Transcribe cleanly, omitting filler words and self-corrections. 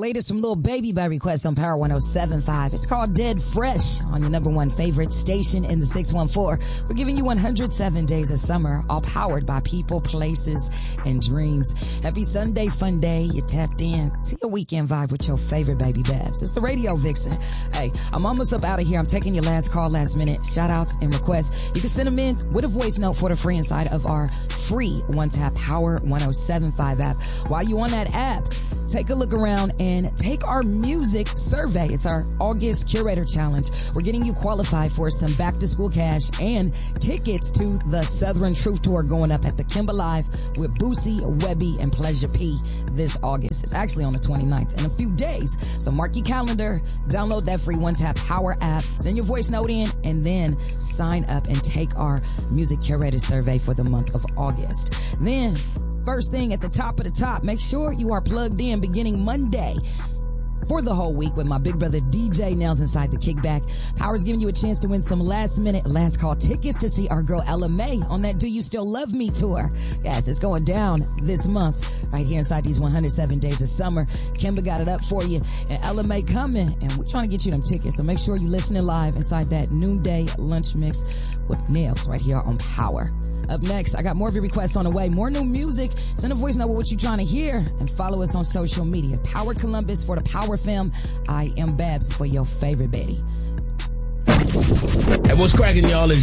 latest from Lil Baby by request on Power 107.5. It's called Dead Fresh on your number one favorite station in the 614. We're giving you 107 days of summer, all powered by people, places, and dreams. Happy Sunday fun day. You tapped in to your weekend vibe with your favorite baby babs. It's the Radio Vixen. Hey, I'm almost up out of here. I'm taking your last call last minute. Shout outs and requests. You can send them in with a voice note for the free inside of our free One Tap Power 107.5 app. While you on that app, take a look around and take our music survey. It's our August Curator Challenge. We're getting you qualified for some back to school cash and tickets to the Southern Truth Tour going up at the Kimba Live with Boosie, Webby, and Pleasure P this August. It's actually on the 29th in a few days. So mark your calendar, download that free One Tap Power app, send your voice note in, and then sign up and take our music curator survey for the month of August. Then, first thing at the top of the top, make sure you are plugged in beginning Monday for the whole week with my big brother DJ Nails inside the Kickback. Power's giving you a chance to win some last minute, last call tickets to see our girl Ella May on that Do You Still Love Me tour. Yes, it's going down this month right here inside these 107 days of summer. Kimba got it up for you, and Ella May coming, and we're trying to get you them tickets. So make sure you're listening live inside that noonday lunch mix with Nails right here on Power. Up next, I got more of your requests on the way. More new music. Send a voice note with what you're trying to hear. And follow us on social media. Power Columbus for the Power Fam. I am Babs for your favorite Betty. And what's cracking, y'all, is